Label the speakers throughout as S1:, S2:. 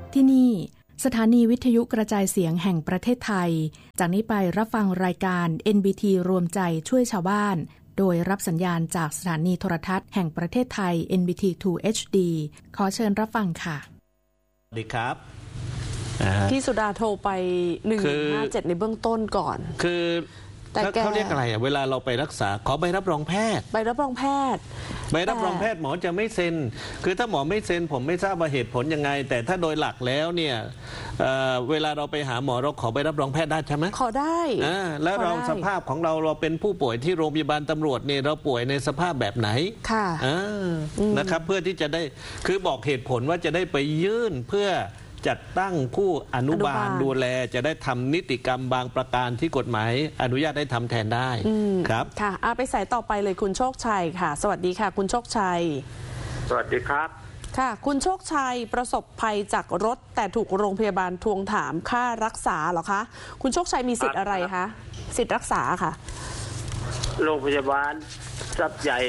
S1: ที่นี่สถานีวิทยุกระจายเสียงแห่งประเทศไทยจากนี้ไปรับฟังรายการ NBT รวมใจช่วยชาวบ้านโดยรับสัญญาณจากสถานีโทรทัศน์แห่งประเทศไทย NBT 2 HD ขอเชิญรับฟังค่ะ
S2: สวัสดีครับ
S3: พี่สุดาโทรไป157ในเบื้องต้นก่อน
S2: คือเขาเรียกอะไรเวลาเราไปรักษาขอใบรับรองแพทย์
S3: ใบรับรองแพทย์
S2: ใบรับรองแพทย์หมอจะไม่เซ็นคือถ้าหมอไม่เซ็นผมไม่ทราบว่าเหตุผลยังไงแต่ถ้าโดยหลักแล้วเนี่ยเวลาเราไปหาหมอเราขอใบรับรองแพทย์ได้ใช่ไหม
S3: ขอได้
S2: แล้วเราสภาพของเราเป็นผู้ป่วยที่โรงพยาบาลตำรวจเนี่ยเราป่วยในสภาพแบบไหน
S3: ค่ะ
S2: นะครับเพื่อที่จะได้คือบอกเหตุผลว่าจะได้ไปยื่นเพื่อจัดตั้งผู้อนุบาลดูแลจะได้ทำนิติกรรมบางประการที่กฎหมายอนุญาตให้ทำแทนได้ครับ
S3: ค่ะไปสายต่อไปเลยคุณโชคชัยค่ะสวัสดีค่ะคุณโชคชัย
S4: สวัสดีครับ
S3: ค่ะคุณโชคชัยประสบภัยจากรถแต่ถูกโรงพยาบาลทวงถามค่ารักษาเหรอคะคุณโชคชัยมีสิทธิ์อะไรคะสิทธิ์รักษาค่ะ
S4: โรงพยาบาลทรัพย์ใหญ่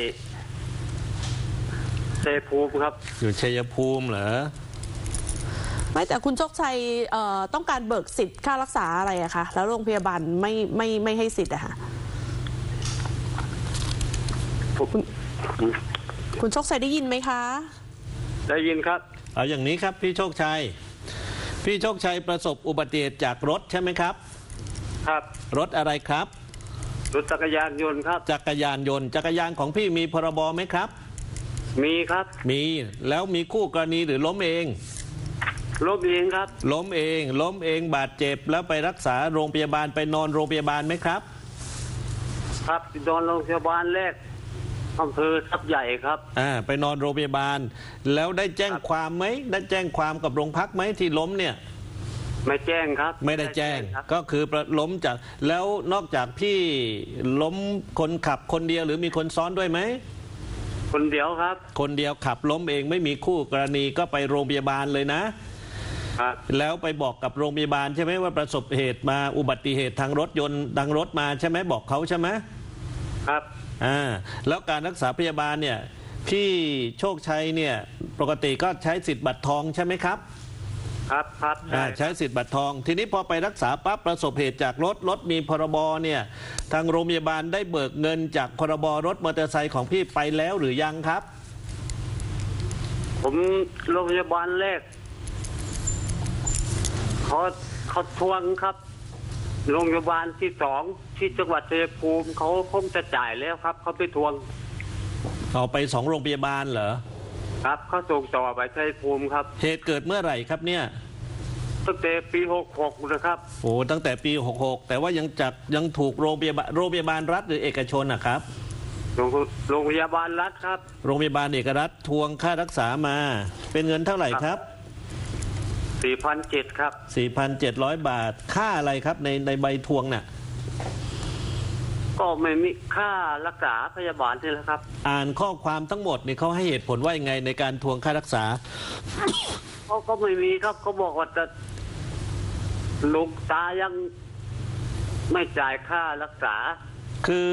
S4: ชัยภูมิครับ
S2: อยู่ชัยภูมิเหรอ
S3: ไม่แต่คุณโชคชัยต้องการเบิกสิทธิ์ค่ารักษาอะไรอะคะแล้วโรงพยาบาลไม่ให้สิทธิ์อะค่ะคุณโชคชัยได้ยินไหมคะ
S4: ได้ยินครับ
S2: เอาอย่างนี้ครับพี่โชคชัยประสบอุบัติเหตุจากรถใช่ไหมครับ
S4: ครับ
S2: รถอะไรครับ
S4: รถจักรยานยนต์ครับ
S2: จักรยานของพี่มีพรบไหมครับ
S4: มีครับ
S2: มีแล้วมีคู่กรณีหรือล้มเอง
S4: ล้มเองครับ
S2: ล้มเองบาดเจ็บแล้วไปรักษาโรงพยาบาลไปนอนโรงพยาบาลไหมครับ
S4: ครับนอนโรงพยาบาลแรกอำเภอทรัพย์ใหญ่ครับ
S2: ไปนอนโรงพยาบาลแล้วได้แจ้งความไหมได้แจ้งความกับโรงพักไหมที่ล้มเนี่ย
S4: ไม่แจ้งครับ
S2: ไม่ได้แจ้งก็คือล้มจากแล้วนอกจากพี่ล้มคนขับคนเดียวหรือมีคนซ้อนด้วยไหม
S4: คนเดียวครับ
S2: คนเดียวขับล้มเองไม่มีคู่กรณีก็ไปโรงพยาบาลเลยนะแล้วไปบอกกับโรงพยาบาลใช่ไหมว่าประสบเหตุมาอุบัติเหตุทางรถยนต์ดังรถมาใช่ไหมบอกเขาใช่ไหม
S4: ครับ
S2: แล้วการรักษาพยาบาลเนี่ยพี่โชคชัยเนี่ยปกติก็ใช้สิทธิ์บัตรทองใช่ไหมครับ
S4: ครับ
S2: ใช้สิทธิ์บัตรทองทีนี้พอไปรักษาปั๊บประสบเหตุจากรถมีพรบเนี่ยทางโรงพยาบาลได้เบิกเงินจากพรบรถมอเตอร์ไซค์ของพี่ไปแล้วหรือยังครับ
S4: ผมโรงพยาบาลแรกเขาทวงครับโรงพยาบาลที่2ที่จังหวัดชัยภูมิเขาคงจะจ่ายแล้วครับเขาไปทวง
S2: เอาไป2โรงพยาบาลเหรอ
S4: ครับเขาส่งต่อไปชัยภูมิครับ
S2: เหตุเกิดเมื่อไหร่ครับเนี่ย
S4: ตั้งแต่ปี66นะครับ
S2: โอ้ตั้งแต่ปี66แต่ว่ายังถูกโรงพยาบาลรัฐหรือเอกชนนะครับ
S4: โรงพยาบาลรัฐครับ
S2: โรงพยาบาลเอกรัฐทวงค่ารักษามาเป็นเงินเท่าไหร่ครับ
S4: 4,700 ครับ
S2: 4,700 บาทค่าอะไรครับในใบทวงน่ะ
S4: ก็ไม่มีค่ารักษาพยาบาลนี่แหละครับ
S2: อ่านข้อความทั้งหมดนี่เขาให้เหตุผลว่ายังไงในการทวงค่ารักษา
S4: เขาก็ไม่มีครับเขาบอกว่าจะลุงตายังไม่จ่ายค่ารักษา
S2: คือ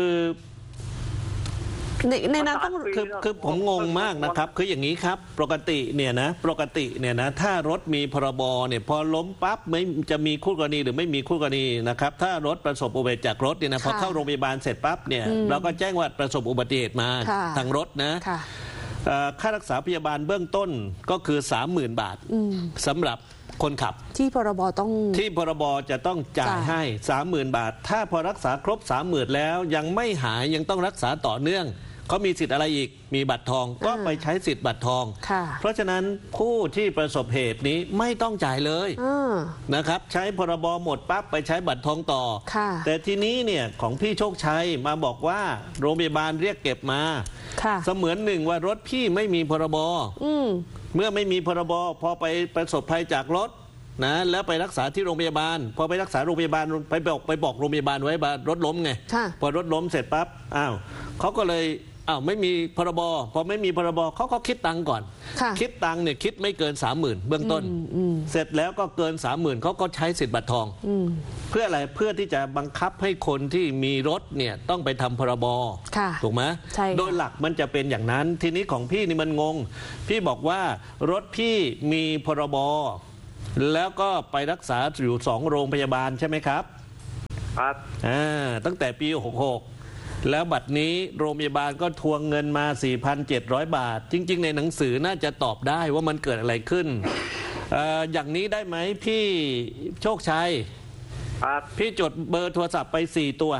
S3: ในนั้นต้อง
S2: คือผมงงมากนะครับคืออย่างนี้ครับปกติเนี่ยนะถ้ารถมีพรบเนี่ยพอล้มปั๊บไม่จะมีคู่กรณีหรือไม่มีคู่กรณีนะครับถ้ารถประสบอุบัติเหตุจากรถเนี่ยนะพอเข้าโรงพยาบาลเสร็จปั๊บเนี่ยเราก็แจ้งว่าประสบอุบัติเหตุมาทางรถนะค่ารักษาพยาบาลเบื้องต้นก็คือ 30,000 บาทสำหรับคนขับ
S3: ที่พรบ
S2: จะต้องจ่ายให้ 30,000 บาทถ้าพอรักษาครบ 30,000 แล้วยังไม่หายยังต้องรักษาต่อเนื่องเขามีสิทธิ์อะไรอีกมีบัตรทองก็ไปใช้สิทธิ์บัตรทองเพราะฉะนั้นผู้ที่ประสบเหตุนี้ไม่ต้องจ่ายเลยนะครับใช้พรบหมดปั๊บไปใช้บัตรทองต่อแต่ทีนี้เนี่ยของพี่โชคชัยมาบอกว่าโรงพยาบาลเรียกเก็บมาเสมือนหนึ่งว่ารถพี่ไม่มีพรบเมื่อไม่มีพรบพอไปประสบภัยจากรถนะแล้วไปรักษาที่โรงพยาบาลพอไปรักษาโรงพยาบาลไปบอกโรงพยาบาลไว้รถล้มไงพอรถล้มเสร็จปั๊บเขาก็เลยไม่มีพรบพอไม่มีพรบเขาก็คิดตังค์ก่อนคิดตังค์เนี่ยคิดไม่เกิน 30,000 เบื้องต้นเสร็จแล้วก็เกิน 30,000เขาก็ใช้สิทธิ์บัตรทองเพื่ออะไรเพื่อที่จะบังคับให้คนที่มีรถเนี่ยต้องไปทำพรบถูกไหมโดยหลักมันจะเป็นอย่างนั้นทีนี้ของพี่นี่มันงงพี่บอกว่ารถพี่มีพรบแล้วก็ไปรักษาอยู่2 โรงพยาบาลใช่ไหมครับ
S4: ครับ
S2: ตั้งแต่ปี66แล้วบัดนี้โรงพยาบาลก็ทวงเงินมา 4,700 บาทจริงๆในหนังสือน่าจะตอบได้ว่ามันเกิดอะไรขึ้นอย่างนี้ได้ไหมพี่โชคชัยพี่จดเบอร์โทรศัพท์ไป4 ตัว